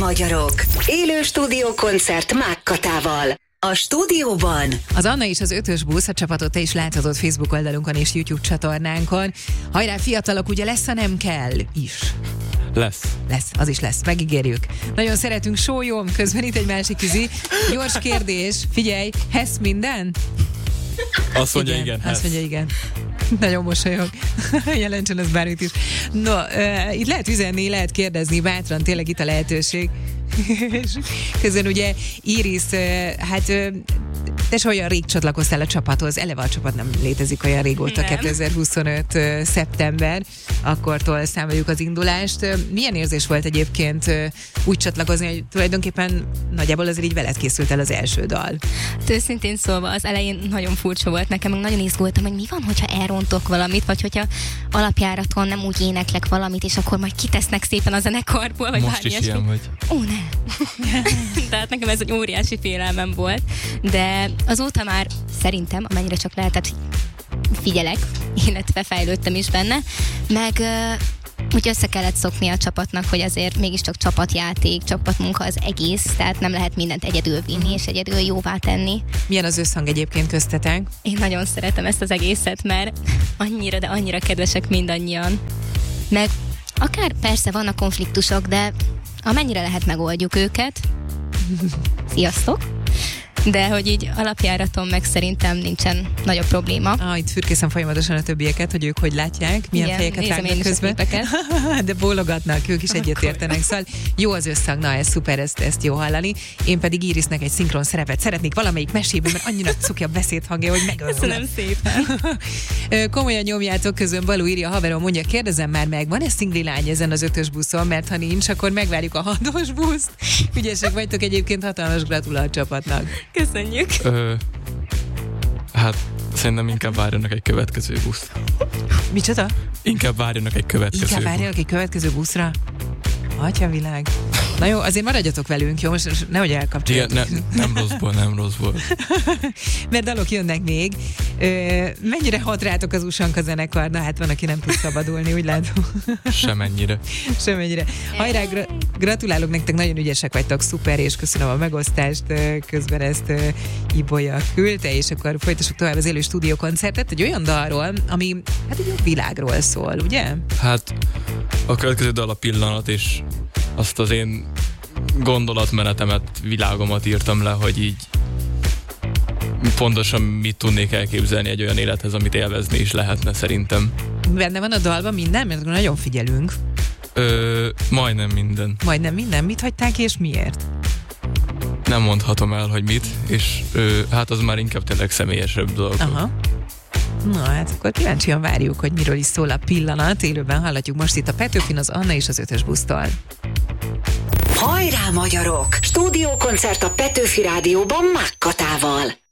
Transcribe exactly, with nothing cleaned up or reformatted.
magyarok! Élő stúdiókoncert Mákkatával. A stúdióban az Anna és az ötös busz, a csapatot te is láthatod Facebook oldalunkon és YouTube csatornánkon. Hajrá fiatalok, ugye lesz, a nem kell is. Lesz. Lesz, az is lesz, megígérjük. Nagyon szeretünk, sólyom, közben itt egy másik izi. Gyors kérdés, figyelj, hesz minden? Azt mondja, igen. igen azt mondja, igen. Nagyon mosolyog. Jelentsen ez bármit is. No, uh, itt lehet üzenni, lehet kérdezni, bátran, tényleg itt a lehetőség. Közben ugye Iris, uh, hát uh, te is olyan rég csatlakoztál a csapathoz, eleve a csapat nem létezik olyan régóta, nem. kétezer-huszonöt uh, szeptember, akkortól számoljuk az indulást. Uh, milyen érzés volt egyébként uh, úgy csatlakozni, hogy tulajdonképpen nagyjából azért így veled készült el az első dal? Hát őszintén szólva az elején nagyon furcsa volt nekem, meg nagyon izgultam, hogy mi van, hogyha elrontok valamit, vagy hogyha alapjáraton nem úgy éneklek valamit, és akkor majd kitesznek szépen a zenekarból, vagy most is ilyen vagy. Ó, ne! Tehát nekem ez egy óriási félelmem volt, de azóta már szerintem, amennyire csak lehetett, figyelek, illetve fejlődtem is benne, meg úgy össze kellett szokni a csapatnak, hogy azért mégiscsak csapatjáték, csapatmunka az egész, tehát nem lehet mindent egyedül vinni és egyedül jóvá tenni. Milyen az összhang egyébként köztetek? Én nagyon szeretem ezt az egészet, mert annyira, de annyira kedvesek mindannyian. Meg akár persze vannak konfliktusok, de amennyire lehet megoldjuk őket. Sziasztok! De hogy így alapjáraton meg szerintem nincsen nagyobb probléma. Ah, itt fürkészem folyamatosan a többieket, hogy ők hogy látják, milyen igen, fejeket vágnak közben. De bólogatnak, ők is egyetértenek. Szóval jó az összhang, na ez szuper, ezt, ezt jó hallani. Én pedig Irisnek egy szinkron szerepet szeretnék valamelyik mesében, mert annyira cuki a beszédhangja, hogy megölöm. Köszönöm szépen. Komolyan nyomjátok, közben Balú írja, haverom mondja, kérdezem már meg, van-e szingli lány ezen az ötös buszon, mert ha nincs, akkor megvárjuk a hatos buszt. Ügyesek vagytok, egyébként hatalmas gratulál a csapatnak. Köszönjük. Ö, hát szerintem inkább várjanak egy következő busz. Micsoda? Inkább várjanak egy következő Inkább várjanak egy következő buszra? Atyavilág. Na jó, azért maradjatok velünk, jó? Most nehogy elkapcsoljatok. Igen, ne, nem rosszból, nem rosszból. Mert dalok jönnek még. Ö, mennyire hat rátok az Usanka zenekar? Na hát van, aki nem tud szabadulni, úgy látom. Semennyire. Semennyire. Hajrá, gra- gratulálok nektek, nagyon ügyesek vagytok, szuper, és köszönöm a megosztást. Közben ezt uh, Ibolya küldte, és akkor folytassuk tovább az élő stúdiókoncertet egy olyan dalról, ami hát egy jó világról szól, ugye? Hát a következő dal a pillanat, és azt az én gondolatmenetemet, világomat írtam le, hogy így pontosan mit tudnék elképzelni egy olyan élethez, amit élvezni is lehetne szerintem. Benne van a dalban minden, mert nagyon figyelünk. Ö, majdnem minden. Majdnem minden? Mit hagytál ki, és miért? Nem mondhatom el, hogy mit, és ö, hát az már inkább tényleg személyesebb dolog. Aha. Na hát akkor kíváncsian várjuk, hogy miről is szól a pillanat. Élőben hallatjuk most itt a Petőfin, az Anna és az ötös busztól. Hajrá magyarok! Stúdiókoncert a Petőfi Rádióban Mákkatával.